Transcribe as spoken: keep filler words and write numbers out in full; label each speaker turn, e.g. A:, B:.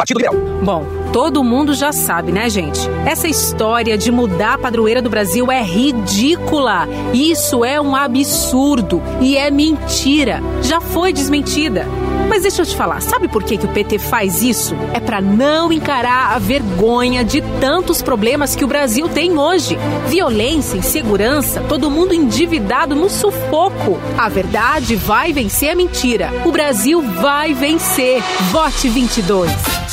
A: Partido Liberal.
B: Bom, todo mundo já sabe, né, gente? Essa história de mudar a padroeira do Brasil é ridícula. Isso é um absurdo e é mentira. Já foi desmentida. Mas deixa eu te falar, sabe por que, que o P T faz isso? É para não encarar a vergonha de tantos problemas que o Brasil tem hoje. Violência, insegurança, todo mundo endividado no sufoco. A verdade vai vencer a mentira. O Brasil vai vencer. Vote vinte e dois.